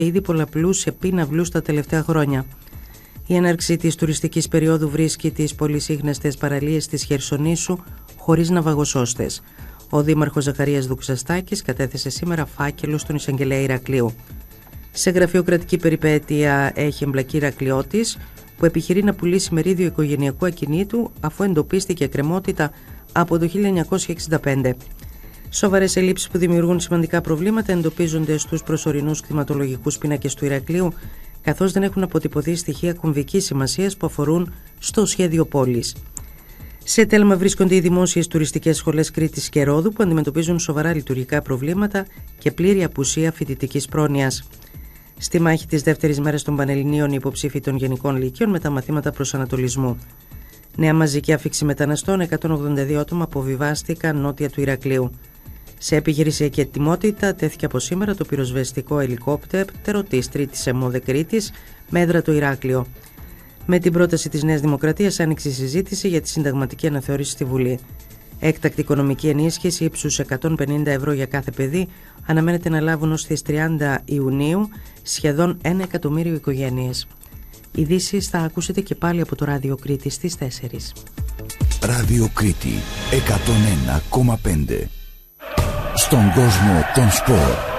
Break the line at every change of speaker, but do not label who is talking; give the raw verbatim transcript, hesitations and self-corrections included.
ήδη πολλαπλούς επίναυλους τα τελευταία χρόνια. Η έναρξη της τουριστικής περίοδου βρίσκει τις πολυσύχναστες παραλίες της Χερσονήσου χωρίς ναυαγοσώστες. Ο Δήμαρχος Ζαχαρίας Δουξαστάκης κατέθεσε σήμερα φάκελο στον εισαγγελέα Ηρακλείου. Σε γραφειοκρατική περιπέτεια έχει εμπλακεί Ηρακλειώτης, που επιχειρεί να πουλήσει μερίδιο οικογενειακού ακινήτου αφού εντοπίστηκε εκκρεμότητα από το χίλια εννιακόσια εξήντα πέντε. Σοβαρές ελλείψεις που δημιουργούν σημαντικά προβλήματα εντοπίζονται στους προσωρινούς κτηματολογικούς πίνακες του Ηρακλείου, καθώς δεν έχουν αποτυπωθεί στοιχεία κομβικής σημασίας που αφορούν στο σχέδιο πόλης. Σε τέλμα βρίσκονται οι δημόσιες τουριστικές σχολές Κρήτης και Ρόδου, που αντιμετωπίζουν σοβαρά λειτουργικά προβλήματα και πλήρη απουσία φοιτητικής πρόνοιας. Στη μάχη της δεύτερης μέρας των Πανελληνίων, οι υποψήφοι των Γενικών Λύκειων με τα μαθήματα προσανατολισμού. Νέα μαζική άφιξη μεταναστών, εκατόν ογδόντα δύο άτομα αποβιβάστηκαν νότια του Ηρακλείου. Σε επιχειρησιακή ετοιμότητα τέθηκε από σήμερα το πυροσβεστικό ελικόπτερο της τρίτης ΕΜΟΔΕ Κρήτης με έδρα το Ηράκλειο. Με την πρόταση της Νέας Δημοκρατίας άνοιξε η συζήτηση για τη συνταγματική αναθεώρηση στη Βουλή. Έκτακτη οικονομική ενίσχυση ύψους εκατόν πενήντα ευρώ για κάθε παιδί αναμένεται να λάβουν ως τις τριάντα Ιουνίου σχεδόν ένα εκατομμύριο οικογένειες. Ειδήσεις θα ακούσετε και πάλι από το Ράδιο Κρήτη στις τέσσερις.
Ράδιο Κρήτη εκατόν ένα κόμμα πέντε. Στον κόσμο των σπορ.